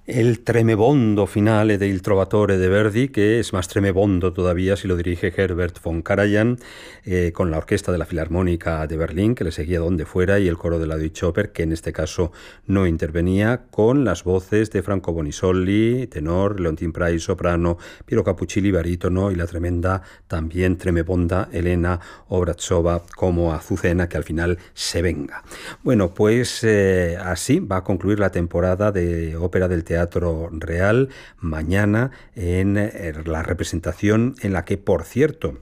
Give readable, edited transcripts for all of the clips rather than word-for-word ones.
El tremebondo finale del Trovatore de Verdi, que es más tremebondo todavía si lo dirige Herbert von Karajan, con la orquesta de la Filarmónica de Berlín, que le seguía donde fuera, y el coro de la Deutsche Oper, que en este caso no intervenía, con las voces de Franco Bonisoli, tenor, Leontyne Price, soprano, Piero Capuccilli, barítono, y la tremenda, también tremebonda, Elena Obraztsova como Azucena, que al final se venga. Bueno, pues así va a concluir la temporada de ópera del Teatro Real mañana en la representación en la que, por cierto,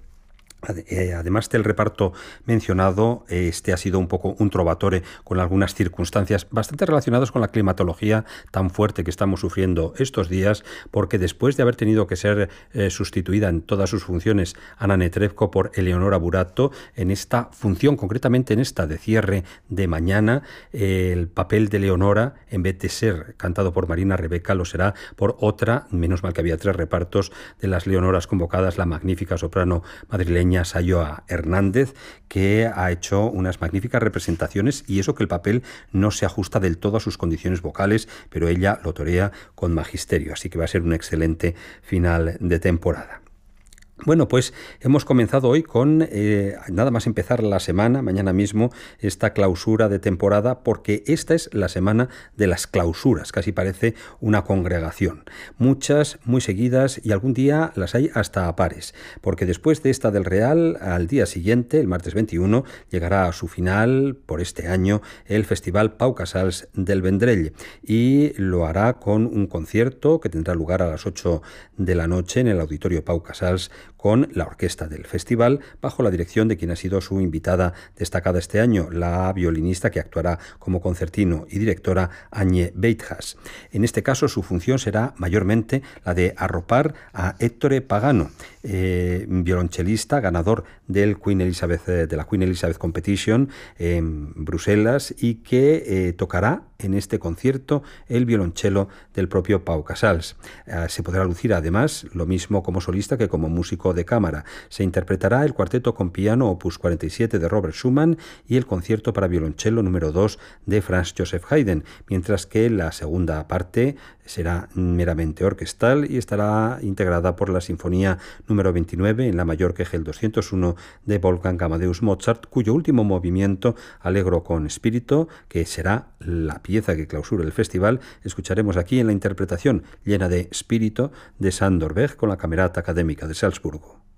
además del reparto mencionado, este ha sido un poco un trovatore con algunas circunstancias bastante relacionadas con la climatología tan fuerte que estamos sufriendo estos días, porque después de haber tenido que ser sustituida en todas sus funciones Anna Netrebko por Eleonora Buratto, en esta función, concretamente en esta de cierre de mañana, el papel de Leonora, en vez de ser cantado por Marina Rebecca, lo será por otra, menos mal que había 3 repartos de las Leonoras convocadas, la magnífica soprano madrileña Sayoa Hernández, que ha hecho unas magníficas representaciones, y eso que el papel no se ajusta del todo a sus condiciones vocales, pero ella lo torea con magisterio, así que va a ser un excelente final de temporada. Bueno, pues hemos comenzado hoy con, nada más empezar la semana, mañana mismo, esta clausura de temporada, porque esta es la semana de las clausuras, casi parece una congregación. Muchas, muy seguidas, y algún día las hay hasta a pares, porque después de esta del Real, al día siguiente, el martes 21, llegará a su final, por este año, el Festival Pau Casals del Vendrell, y lo hará con un concierto que tendrá lugar a las 8 de la noche en el Auditorio Pau Casals, con la orquesta del festival, bajo la dirección de quien ha sido su invitada destacada este año, la violinista que actuará como concertino y directora, Agne Beithas. En este caso, su función será mayormente la de arropar a Ettore Pagano, violonchelista ganador de la Queen Elizabeth Competition en Bruselas, y que tocará en este concierto el violonchelo del propio Pau Casals. Se podrá lucir además lo mismo como solista que como músico de cámara. Se interpretará el cuarteto con piano opus 47 de Robert Schumann y el concierto para violonchelo número 2 de Franz Joseph Haydn, mientras que la segunda parte será meramente orquestal y estará integrada por la Sinfonía número 29 en la mayor Kegel 201 de Wolfgang Amadeus Mozart, cuyo último movimiento, Allegro con Spirito, que será la pieza que clausura el festival, escucharemos aquí en la interpretación llena de espíritu de Sándor Bech con la Camerata Académica de Salzburgo.